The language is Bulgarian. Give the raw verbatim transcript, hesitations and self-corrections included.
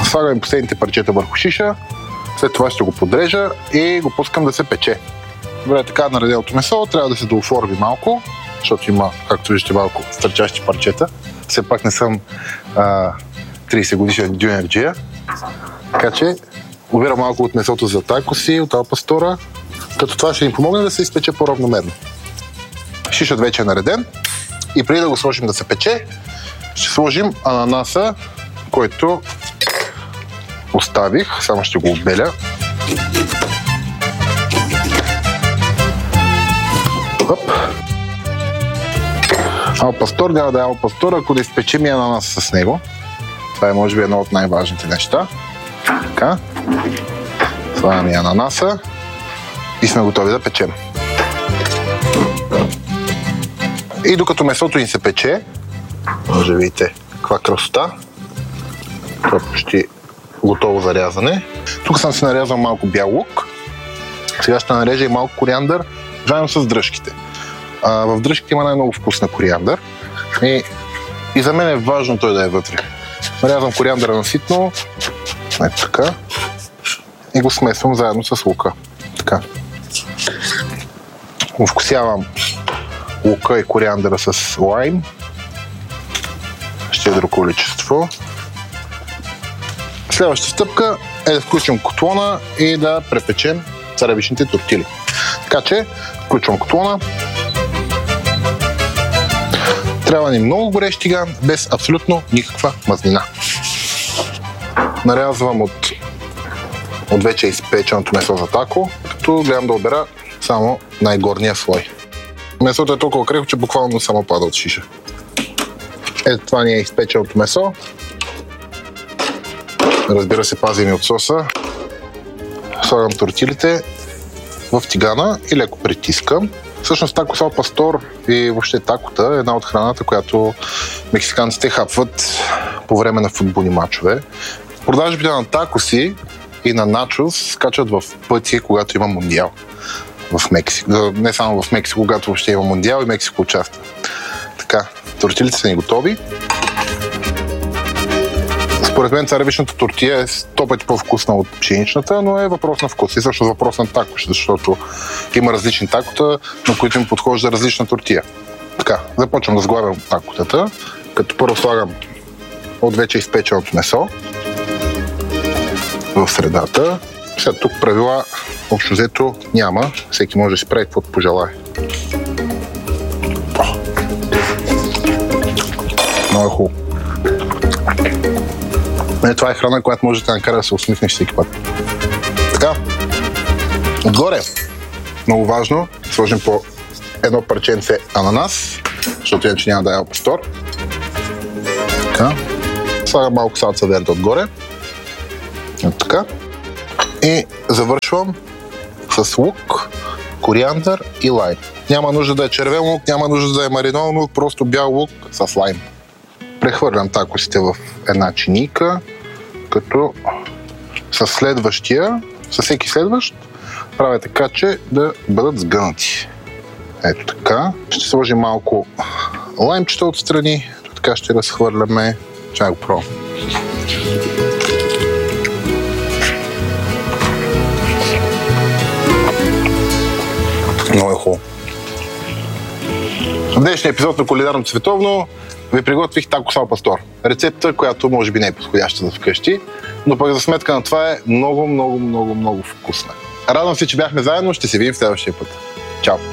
Слагам последните парчета върху шиша, след това ще го подрежа и го пускам да се пече. Добре, така нареденото месо трябва да се дооформи малко, защото има, както виждате, малко стърчащи парчета. Все пак не съм а, трийсет годишен дюнерджия, така че обирам малко от месото за такоси, от алпастора, като това ще ни помогне да се изпече по-равномерно. Шишът вече е нареден и преди да го сложим да се пече, ще сложим ананаса, който оставих, само ще го обеля. Оп. Алпастор, няма да е алпастор, ако да изпечем и ананаса с него. Това е може би едно от най-важните неща. Така. Слагаме и ананаса и сме готови да печем. И докато месото ни се пече, може да видите каква красота. Това е почти готово за рязане. Тук съм си нарязал малко бял лук. Сега ще нарежа и малко кориандър, заедно с дръжките. А, в дръжките има най-много вкус на кориандър. И, и за мен е важно той да е вътре. Нарязвам кориандъра на ситно. Ето така. И го смесвам заедно с лука. Така. Овкусявам лука и кориандъра с лайм. Щедро количество. Следващата стъпка е да включим котлона и да препечем царевичните тортили. Така че, включвам котлона. Трябва ни много горещ тиган, без абсолютно никаква мазнина. Нарязвам от, от вече изпеченото месо за тако, като гледам да обера само най-горния слой. Месото е толкова крехко, че буквално само пада от шиша. Ето това ни е изпеченото месо. Разбира се, пазим и от соса. Слагам тортилите в тигана и леко притискам. Всъщност такос ал пастор и въобще такота е една от храната, която мексиканците хапват по време на футболни мачове. Продажбите на такоси и на начос скачат в пъти, когато има мундиал в Мексико. Не само в Мексико, когато въобще има мундиал и Мексико участва. Така, тортилите са ни готови. Според мен царевичната тортия е сто пъти по-вкусна от пшеничната, но е въпрос на вкус и също въпрос на такош, защото има различни такота, на които им подхожда различна тортия. Така, започвам да сглавям такотата, като първо слагам от вече изпеченото месо в средата. Сега тук правила общо взето няма, всеки може да си прави каквото пожелае. Много е хубаво. Не, това е храна, която може да накара да се усмихнеш всеки път. Така, отгоре, много важно, сложим по едно парченце ананас, защото иначе няма да е алпастор. Така, слагам малко салца верде отгоре. Ето така. И завършвам с лук, кориандър и лайм. Няма нужда да е червен лук, няма нужда да е маринован лук, просто бял лук с лайм. Прехвърлям такосите в една чинийка, като със следващия, със всеки следващ, правя така, че да бъдат сгънати. Ето така. Ще сложим малко лаймчета отстрани, така ще разхвърляме. Ще го пробвам. Много е хубаво. В днешния епизод на Кулинарно световно ви приготвих такос ал пастор. Рецепта, която може би не е подходяща за вкъщи, но пък за сметка на това е много, много, много, много вкусна. Радвам се, че бяхме заедно. Ще се видим в следващия път. Чао!